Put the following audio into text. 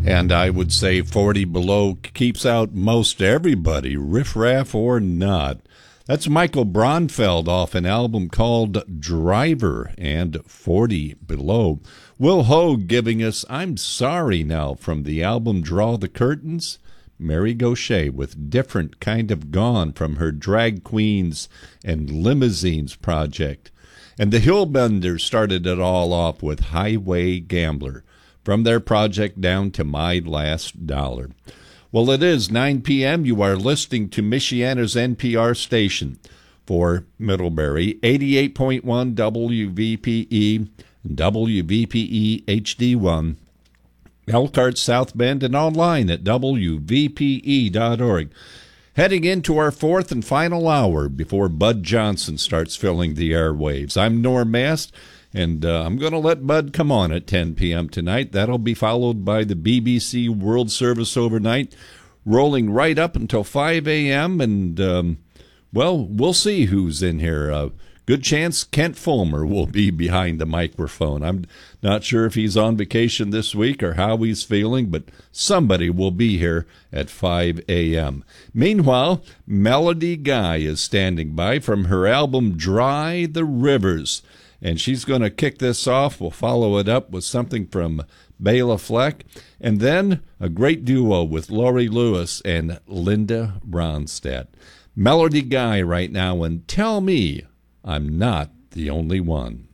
And I would say 40 Below keeps out most everybody, riffraff or not. That's Michael Braunfeld off an album called Driver and 40 Below. Will Hogue giving us I'm Sorry Now from the album Draw the Curtains. Mary Gauthier with Different Kind of Gone from her Drag Queens and Limousines project. And the Hillbenders started it all off with Highway Gambler from their project Down to My Last Dollar. Well, it is 9 p.m. You are listening to Michiana's NPR station for Middlebury, 88.1 WVPE, WVPE HD1, Elkhart, South Bend, and online at WVPE.org. Heading into our fourth and final hour before Bud Johnson starts filling the airwaves. I'm Norm Mast, and I'm going to let Bud come on at 10 p.m. tonight. That'll be followed by the BBC World Service overnight, rolling right up until 5 a.m. And, well, we'll see who's in here. Good chance Kent Fulmer will be behind the microphone. I'm not sure if he's on vacation this week or how he's feeling, but somebody will be here at 5 a.m. Meanwhile, Melody Guy is standing by from her album Dry the Rivers. And she's going to kick this off. We'll follow it up with something from Bela Fleck. And then a great duo with Laurie Lewis and Linda Ronstadt. Melody Guy right now, and Tell Me I'm Not the Only One.